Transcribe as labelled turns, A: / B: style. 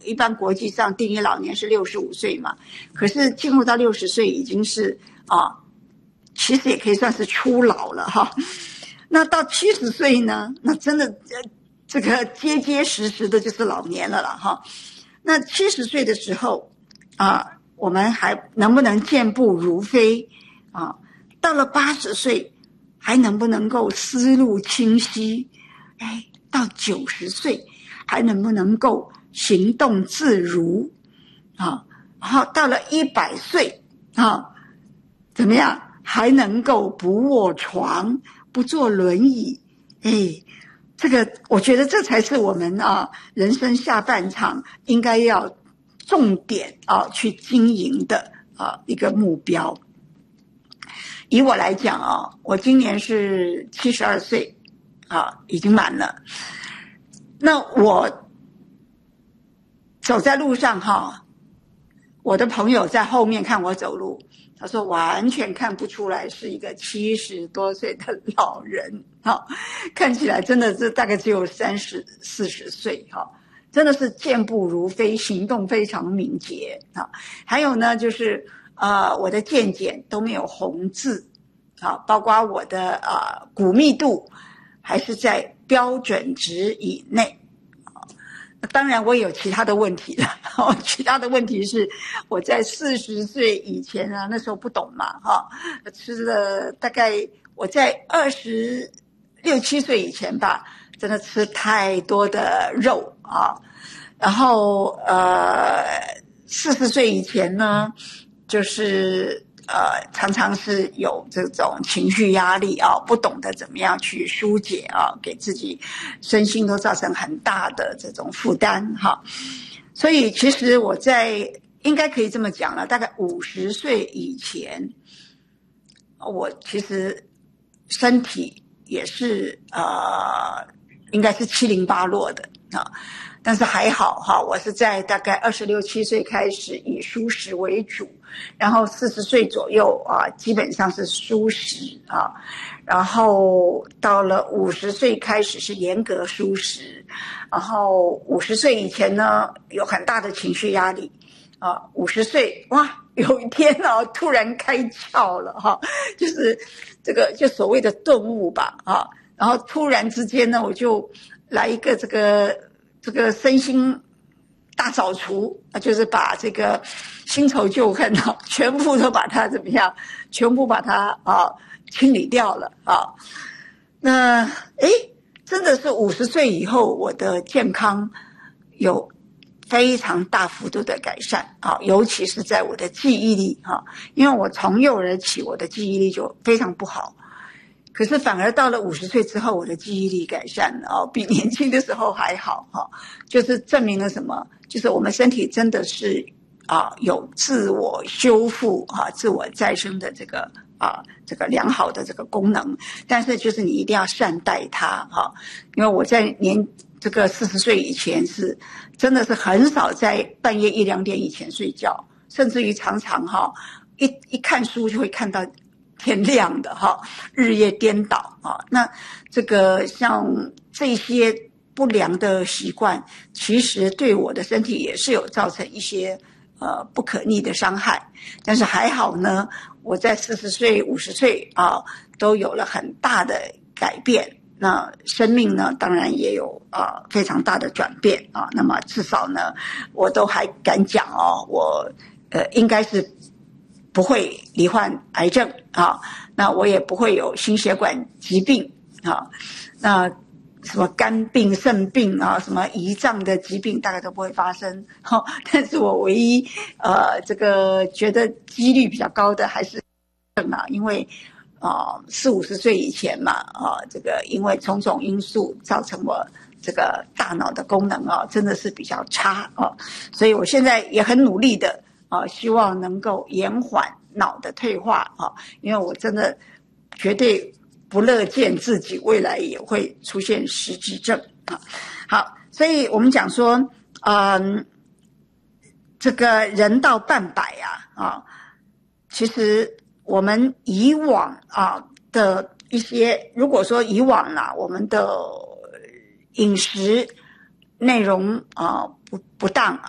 A: 一般国际上定义老年是65岁嘛，可是进入到60岁已经是其实也可以算是初老了哈。那到70岁呢，那真的这个结结实实的就是老年了啦哈。那70岁的时候我们还能不能健步如飞到了80岁还能不能够思路清晰？到90岁还能不能够行动自如然后到了100岁怎么样还能够不卧床不坐轮椅？这个我觉得这才是我们人生下半场应该要重点去经营的一个目标。以我来讲我今年是72岁已经满了。那我走在路上我的朋友在后面看我走路，他说完全看不出来是一个70多岁的老人看起来真的是大概只有30、40岁真的是健步如飞，行动非常敏捷还有呢就是我的健检都没有红字包括我的骨密度还是在标准值以内。当然我也有其他的问题了其他的问题是我在40岁以前那时候不懂嘛吃了大概我在26、7岁以前吧，真的吃太多的肉然后40岁以前呢就是常常是有这种情绪压力不懂得怎么样去疏解给自己身心都造成很大的这种负担所以其实我在应该可以这么讲了，大概50岁以前我其实身体也是应该是70、80落的但是还好我是在大概26、7岁开始以蔬食为主，然后40岁左右基本上是蔬食然后到了50岁开始是严格蔬食，然后50岁以前呢有很大的情绪压力50岁哇有一天突然开窍了就是这个就所谓的顿悟吧然后突然之间呢我就来一个这个身心大扫除就是把这个新仇旧恨全部都把它怎么样，全部把它清理掉了那真的是50岁以后我的健康有非常大幅度的改善尤其是在我的记忆力因为我从幼儿起我的记忆力就非常不好，可是反而到了50岁之后我的记忆力改善了比年轻的时候还好就是证明了什么，就是我们身体真的是有自我修复自我再生的这个良好的这个功能，但是就是你一定要善待它因为我在这个40岁以前是真的是很少在半夜1、2点以前睡觉，甚至于常常一看书就会看到天亮的日夜颠倒那这个像这些不良的习惯其实对我的身体也是有造成一些不可逆的伤害，但是还好呢我在40岁50岁都有了很大的改变，那生命呢当然也有非常大的转变那么至少呢我都还敢讲我应该是不会罹患癌症那我也不会有心血管疾病那什么肝病肾病什么胰脏的疾病大概都不会发生但是我唯一这个觉得几率比较高的还是因为40、50岁以前嘛这个因为种种因素造成我这个大脑的功能真的是比较差所以我现在也很努力的希望能够延缓脑的退化因为我真的绝对不乐见自己未来也会出现失智症好，所以我们讲说这个人到半百其实我们以往的一些，如果说以往我们的饮食内容不当